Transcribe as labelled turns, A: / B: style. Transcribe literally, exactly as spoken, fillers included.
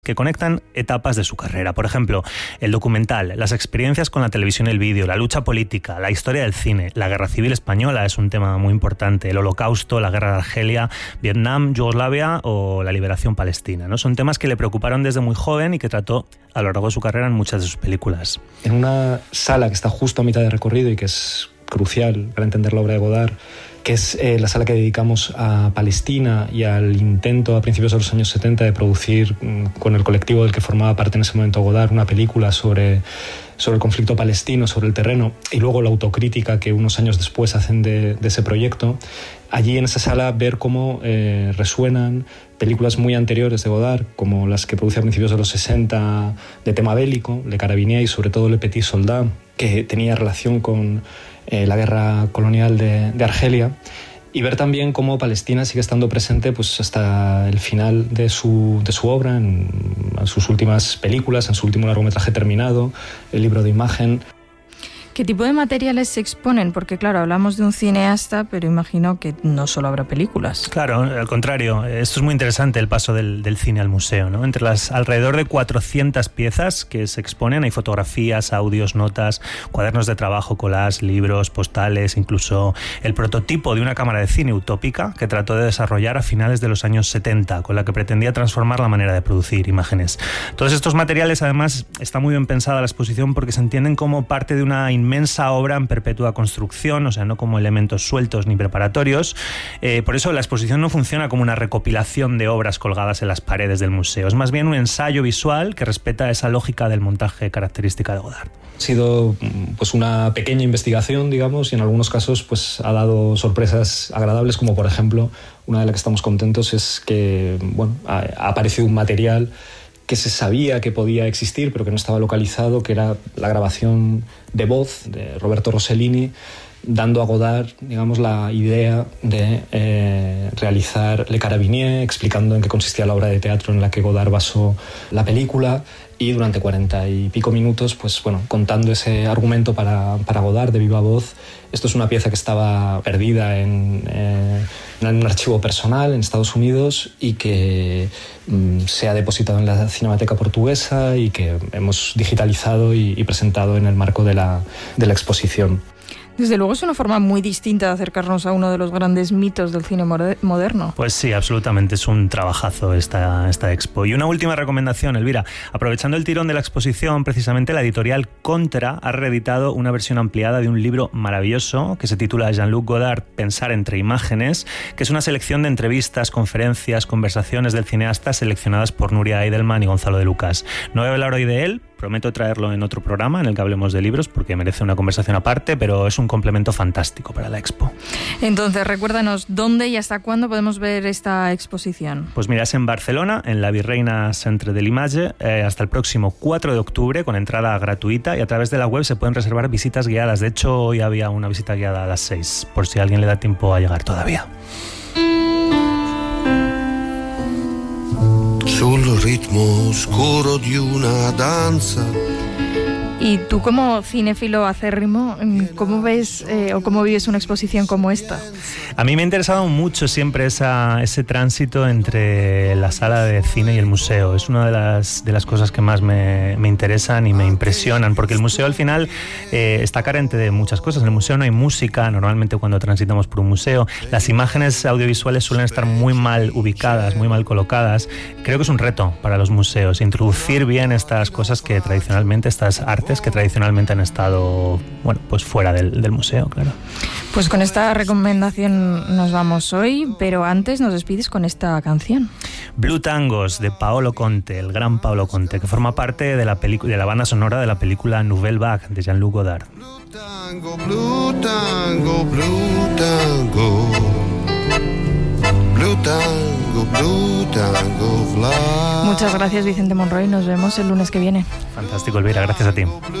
A: que conectan etapas de su carrera. Por ejemplo, el documental, las experiencias con la televisión y el vídeo, la lucha política, la historia del cine, la guerra civil española es un tema muy importante, el holocausto, la guerra de Argelia, Vietnam, Yugoslavia o la liberación palestina, ¿no? Son temas que le preocuparon desde muy joven y que trató a lo largo de su carrera en muchas de sus películas.
B: En una sala que está justo a mitad de recorrido y que es crucial para entender la obra de Godard, que es eh, la sala que dedicamos a Palestina y al intento a principios de los años setenta de producir mm, con el colectivo del que formaba parte en ese momento Godard una película sobre, sobre el conflicto palestino, sobre el terreno, y luego la autocrítica que unos años después hacen de, de ese proyecto. Allí en esa sala ver cómo eh, resuenan películas muy anteriores de Godard, como las que produce a principios de los sesenta de tema bélico, Le Carabinier y sobre todo Le Petit Soldat, que tenía relación con eh, la guerra colonial de, de Argelia, y ver también cómo Palestina sigue estando presente pues, hasta el final de su, de su obra, en, en sus últimas películas, en su último largometraje terminado, el libro de imagen.
C: ¿Qué tipo de materiales se exponen? Porque claro, hablamos de un cineasta, pero imagino que no solo habrá películas.
A: Claro, al contrario, esto es muy interesante, el paso del, del cine al museo, ¿no? Entre las alrededor de cuatrocientas piezas que se exponen hay fotografías, audios, notas, cuadernos de trabajo, collages, libros, postales, incluso el prototipo de una cámara de cine utópica que trató de desarrollar a finales de los años setenta, con la que pretendía transformar la manera de producir imágenes. Todos estos materiales, además, está muy bien pensada la exposición porque se entienden como parte de una inmensa obra en perpetua construcción, o sea, no como elementos sueltos ni preparatorios. Eh, por eso la exposición no funciona como una recopilación de obras colgadas en las paredes del museo. Es más bien un ensayo visual que respeta esa lógica del montaje característica de Godard.
B: Ha sido pues, una pequeña investigación, digamos, y en algunos casos pues, ha dado sorpresas agradables, como por ejemplo, una de las que estamos contentos es que bueno, ha, ha aparecido un material que se sabía que podía existir, pero que no estaba localizado, que era la grabación de voz de Roberto Rossellini, dando a Godard, digamos, la idea de eh, realizar Le Carabinier, explicando en qué consistía la obra de teatro en la que Godard basó la película, y durante cuarenta y pico minutos, pues bueno, contando ese argumento para, para Godard de viva voz. Esto es una pieza que estaba perdida en, eh, en un archivo personal en Estados Unidos y que mm, se ha depositado en la Cinemateca Portuguesa y que hemos digitalizado y, y presentado en el marco de la, de la exposición.
C: Desde luego es una forma muy distinta de acercarnos a uno de los grandes mitos del cine moderno.
A: Pues sí, absolutamente, es un trabajazo esta, esta expo. Y una última recomendación, Elvira. Aprovechando el tirón de la exposición, precisamente la editorial Contra ha reeditado una versión ampliada de un libro maravilloso que se titula Jean-Luc Godard, Pensar entre imágenes, que es una selección de entrevistas, conferencias, conversaciones del cineasta seleccionadas por Nuria Eidelman y Gonzalo de Lucas. No voy a hablar hoy de él, prometo traerlo en otro programa en el que hablemos de libros porque merece una conversación aparte, pero es un complemento fantástico para la expo.
C: Entonces, recuérdanos, ¿dónde y hasta cuándo podemos ver esta exposición?
A: Pues mira, es en Barcelona, en la Virreina Centre de l'Image, eh, hasta el próximo cuatro de octubre, con entrada gratuita, y a través de la web se pueden reservar visitas guiadas. De hecho, hoy había una visita guiada a las seis, por si a alguien le da tiempo a llegar todavía.
D: Sul ritmo oscuro di una danza.
C: Y tú como cinéfilo acérrimo, ¿cómo ves eh, o cómo vives una exposición como esta?
A: A mí me ha interesado mucho siempre esa, ese tránsito entre la sala de cine y el museo. Es una de las, de las cosas que más me, me interesan y me impresionan, porque el museo al final eh, está carente de muchas cosas. En el museo no hay música, normalmente cuando transitamos por un museo. Las imágenes audiovisuales suelen estar muy mal ubicadas, muy mal colocadas. Creo que es un reto para los museos, introducir bien estas cosas que tradicionalmente, estas artes que tradicionalmente han estado, bueno, pues fuera del, del museo, claro.
C: Pues con esta recomendación nos vamos hoy, pero antes nos despides con esta canción.
A: Blue Tangos, de Paolo Conte, el gran Paolo Conte, que forma parte de la, de la banda sonora de la película Nouvelle Vague, de Jean-Luc Godard.
D: Blue tango, blue tango, blue tango. Blue tango, blue tango, fly.
C: Muchas gracias, Vicente Monroy. Nos vemos el lunes que viene.
A: Fantástico, Elvira. Gracias a ti.